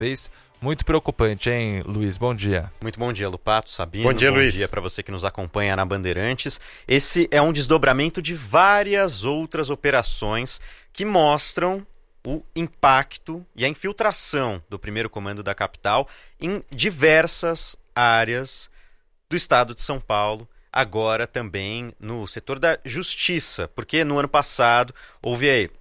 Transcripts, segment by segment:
Muito preocupante, hein, Luiz? Bom dia. Muito bom dia, Lupato, Sabino. Bom dia, Luiz. Bom dia para você que nos acompanha na Bandeirantes. Esse é um desdobramento de várias outras operações que mostram o impacto e a infiltração do primeiro comando da capital em diversas áreas do estado de São Paulo, agora também no setor da justiça, porque no ano passado houve aí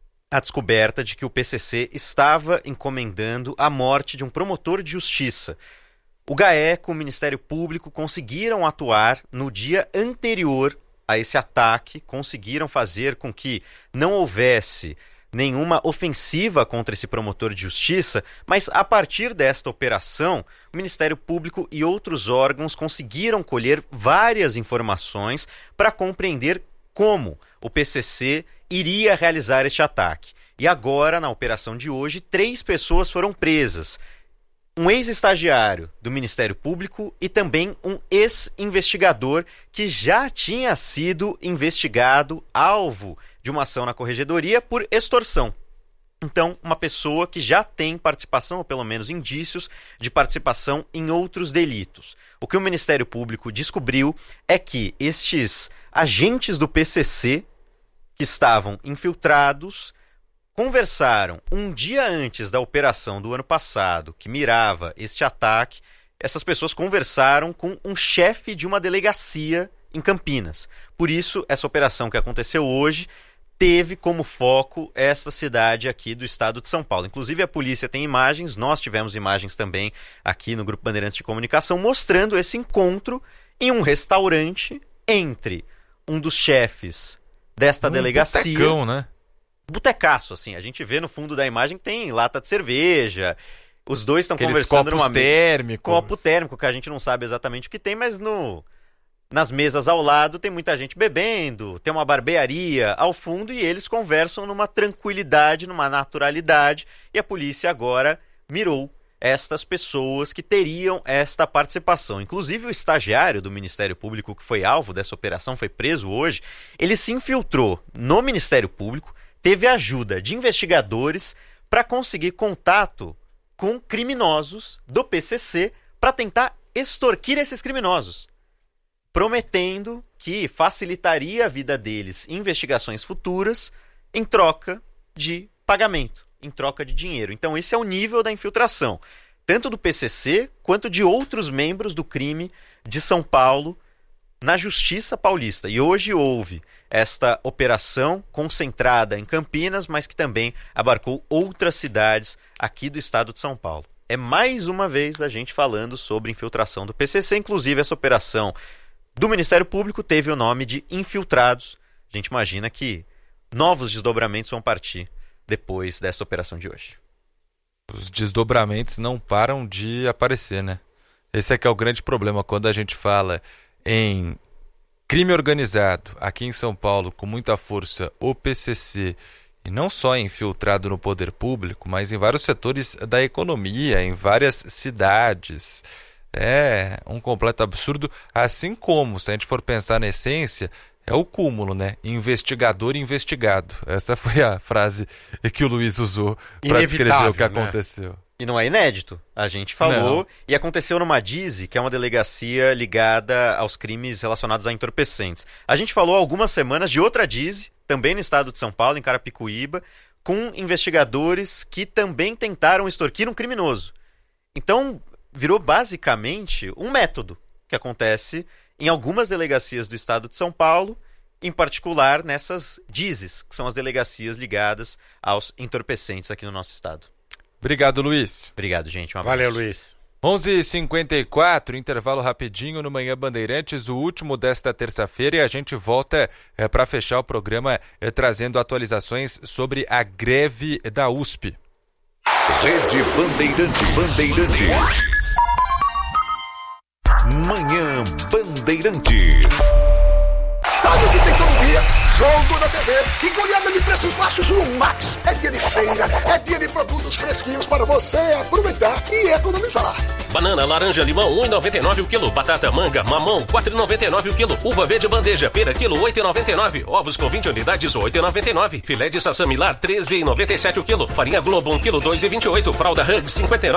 a descoberta de que o PCC estava encomendando a morte de um promotor de justiça. O GAECO, o Ministério Público, conseguiram atuar no dia anterior a esse ataque, conseguiram fazer com que não houvesse nenhuma ofensiva contra esse promotor de justiça, mas a partir desta operação, o Ministério Público e outros órgãos conseguiram colher várias informações para compreender como o PCC iria realizar este ataque. E agora, na operação de hoje, 3 pessoas foram presas. Um ex-estagiário do Ministério Público e também um ex-investigador que já tinha sido investigado, alvo de uma ação na Corregedoria por extorsão. Então, uma pessoa que já tem participação, ou pelo menos indícios de participação em outros delitos. O que o Ministério Público descobriu é que estes agentes do PCC que estavam infiltrados conversaram um dia antes da operação do ano passado, que mirava este ataque. Essas pessoas conversaram com um chefe de uma delegacia em Campinas. Por isso, essa operação que aconteceu hoje teve como foco esta cidade aqui do estado de São Paulo. Inclusive, a polícia tem imagens, nós tivemos imagens também aqui no Grupo Bandeirantes de Comunicação, mostrando esse encontro em um restaurante entre um dos chefes desta delegacia. Botecão, né? Botecaço, assim. A gente vê no fundo da imagem que tem lata de cerveja. Os dois estão conversando numa mesa. Copo térmico, que a gente não sabe exatamente o que tem, mas nas mesas ao lado tem muita gente bebendo, tem uma barbearia ao fundo e eles conversam numa tranquilidade, numa naturalidade. E a polícia agora mirou estas pessoas que teriam esta participação. Inclusive o estagiário do Ministério Público que foi alvo dessa operação, foi preso hoje, ele se infiltrou no Ministério Público, teve ajuda de investigadores para conseguir contato com criminosos do PCC para tentar extorquir esses criminosos, prometendo que facilitaria a vida deles em investigações futuras em troca de pagamento, em troca de dinheiro. Então esse é o nível da infiltração, tanto do PCC quanto de outros membros do crime de São Paulo na Justiça Paulista. E hoje houve esta operação concentrada em Campinas, mas que também abarcou outras cidades aqui do estado de São Paulo. É mais uma vez a gente falando sobre infiltração do PCC, inclusive essa operação do Ministério Público teve o nome de Infiltrados. A gente imagina que novos desdobramentos vão partir depois desta operação de hoje. Os desdobramentos não param de aparecer, né? Esse é que é o grande problema quando a gente fala em crime organizado aqui em São Paulo com muita força, o PCC, e não só infiltrado no poder público, mas em vários setores da economia, em várias cidades. É um completo absurdo, assim como, se a gente for pensar na essência, é o cúmulo, né? Investigador investigado. Essa foi a frase que o Luiz usou para descrever o que aconteceu. E não é inédito. A gente falou e aconteceu numa DISE, que é uma delegacia ligada aos crimes relacionados a entorpecentes. A gente falou há algumas semanas de outra DISE, também no estado de São Paulo, em Carapicuíba, com investigadores que também tentaram extorquir um criminoso. Então, virou basicamente um método que acontece em algumas delegacias do estado de São Paulo, em particular nessas DISEs, que são as delegacias ligadas aos entorpecentes aqui no nosso estado. Obrigado, Luiz. Obrigado, gente. Um abraço. Valeu, Luiz. 11h54, intervalo rapidinho no Manhã Bandeirantes, o último desta terça-feira, e a gente volta para fechar o programa trazendo atualizações sobre a greve da USP. Rede Bandeirantes. Manhã Bandeirantes. Sabe o que tem todo dia? Jogo na TV e goleada de preços baixos no Max. É dia de feira, é dia de produtos fresquinhos para você aproveitar e economizar. Banana, laranja, limão, 1,99 o quilo. Batata, manga, mamão, 4,99 o quilo. Uva verde bandeja, pera, quilo, 8,99. Ovos com 20 unidades, 8,99. Filé de sassamilar, 13,97 o quilo. Farinha Globo, 1 quilo, 2,28. Fralda Huggs, 59.